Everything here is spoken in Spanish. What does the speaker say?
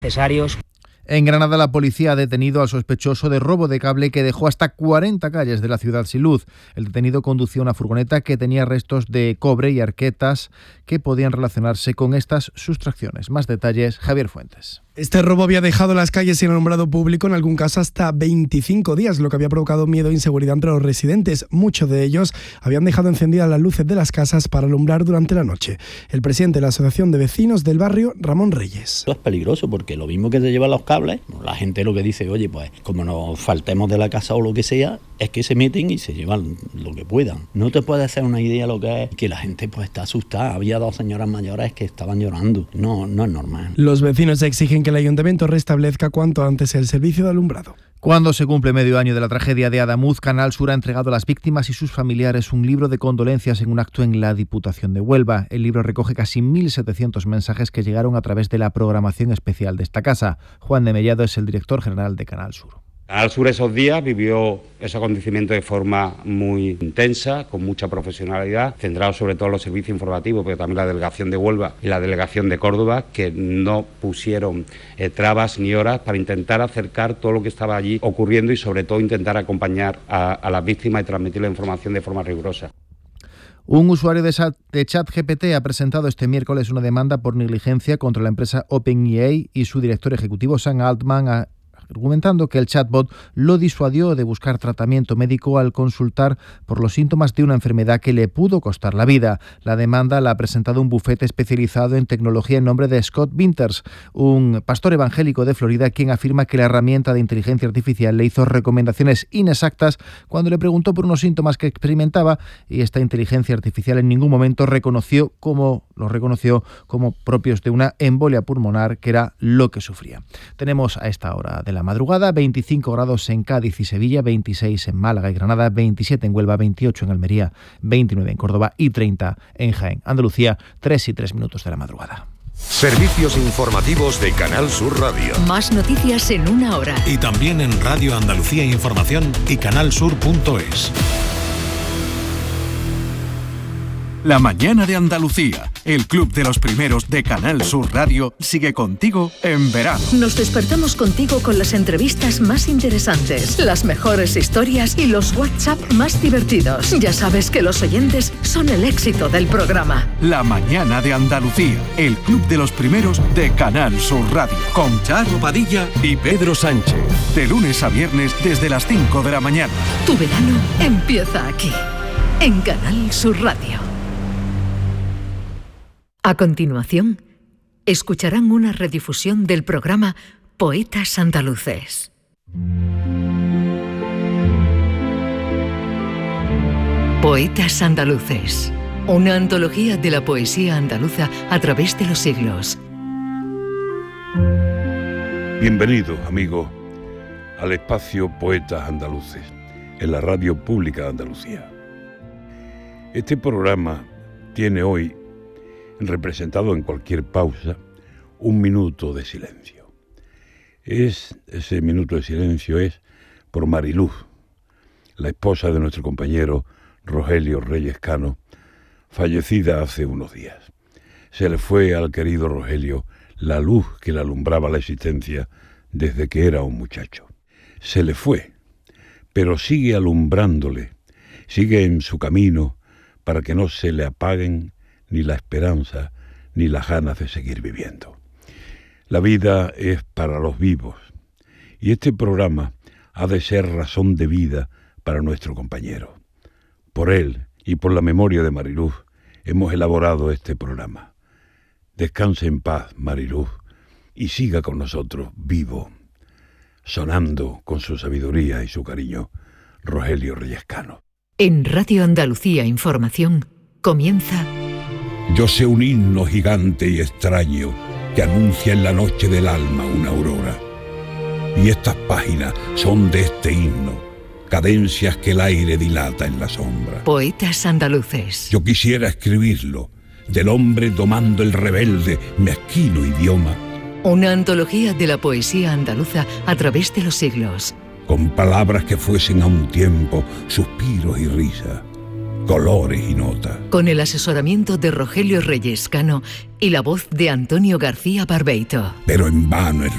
necesarios. En Granada, la policía ha detenido al sospechoso de robo de cable que dejó hasta 40 calles de la ciudad sin luz. El detenido conducía una furgoneta que tenía restos de cobre y arquetas que podían relacionarse con estas sustracciones. Más detalles, Javier Fuentes. Este robo había dejado las calles sin alumbrado público, en algún caso hasta 25 días, lo que había provocado miedo e inseguridad entre los residentes. Muchos de ellos habían dejado encendidas las luces de las casas para alumbrar durante la noche. El presidente de la Asociación de Vecinos del barrio, Ramón Reyes. Esto es peligroso porque lo mismo que te llevan los cables, la gente lo que dice, oye, pues como nos faltemos de la casa o lo que sea, es que se meten y se llevan lo que puedan. No te puedes hacer una idea lo que es que la gente pues está asustada. Había 2 señoras mayores que estaban llorando. No es normal. Los vecinos exigen que el ayuntamiento restablezca cuanto antes el servicio de alumbrado. Cuando se cumple medio año de la tragedia de Adamuz, Canal Sur ha entregado a las víctimas y sus familiares un libro de condolencias en un acto en la Diputación de Huelva. El libro recoge casi 1.700 mensajes que llegaron a través de la programación especial de esta casa. Juan de Mellado es el director general de Canal Sur. Canal Sur esos días vivió esos acontecimientos de forma muy intensa, con mucha profesionalidad, centrado sobre todo en los servicios informativos, pero también la delegación de Huelva y la delegación de Córdoba, que no pusieron trabas ni horas para intentar acercar todo lo que estaba allí ocurriendo y sobre todo intentar acompañar a las víctimas y transmitir la información de forma rigurosa. Un usuario de ChatGPT ha presentado este miércoles una demanda por negligencia contra la empresa OpenAI y su director ejecutivo Sam Altman, argumentando que el chatbot lo disuadió de buscar tratamiento médico al consultar por los síntomas de una enfermedad que le pudo costar la vida. La demanda la ha presentado un bufete especializado en tecnología en nombre de Scott Winters, un pastor evangélico de Florida, quien afirma que la herramienta de inteligencia artificial le hizo recomendaciones inexactas cuando le preguntó por unos síntomas que experimentaba, y esta inteligencia artificial en ningún momento los reconoció como propios de una embolia pulmonar, que era lo que sufría. Tenemos a esta hora de la madrugada 25 grados en Cádiz y Sevilla, 26 en Málaga y Granada, 27 en Huelva, 28 en Almería, 29 en Córdoba y 30 en Jaén. Andalucía, 3:03 de la madrugada. Servicios informativos de Canal Sur Radio. Más noticias en una hora. Y también en Radio Andalucía Información y canalsur.es. La mañana de Andalucía, el club de los primeros de Canal Sur Radio, sigue contigo en verano. Nos despertamos contigo con las entrevistas más interesantes, las mejores historias y los WhatsApp más divertidos. Ya sabes que los oyentes son el éxito del programa. La mañana de Andalucía, el club de los primeros de Canal Sur Radio, con Charo Padilla y Pedro Sánchez. De lunes a viernes desde las 5 de la mañana. Tu verano empieza aquí, en Canal Sur Radio. A continuación, escucharán una redifusión del programa Poetas Andaluces. Poetas Andaluces, una antología de la poesía andaluza a través de los siglos. Bienvenido, amigo, al espacio Poetas Andaluces, en la Radio Pública de Andalucía. Este programa tiene hoy, representado en cualquier pausa, un minuto de silencio. Ese minuto de silencio es por Mariluz, la esposa de nuestro compañero Rogelio Reyes Cano, fallecida hace unos días. Se le fue al querido Rogelio la luz que le alumbraba la existencia desde que era un muchacho. Se le fue, pero sigue alumbrándole, sigue en su camino para que no se le apaguen ni la esperanza, ni las ganas de seguir viviendo. La vida es para los vivos, y este programa ha de ser razón de vida para nuestro compañero. Por él y por la memoria de Mariluz hemos elaborado este programa. Descanse en paz, Mariluz, y siga con nosotros vivo, sonando con su sabiduría y su cariño, Rogelio Reyes Cano. En Radio Andalucía Información comienza Yo sé un himno gigante y extraño que anuncia en la noche del alma una aurora. Y estas páginas son de este himno, cadencias que el aire dilata en la sombra. Poetas Andaluces. Yo quisiera escribirlo, del hombre domando el rebelde, mezquino idioma. Una antología de la poesía andaluza a través de los siglos. Con palabras que fuesen a un tiempo suspiros y risas, colores y notas. Con el asesoramiento de Rogelio Reyes Cano y la voz de Antonio García Barbeito. Pero en vano es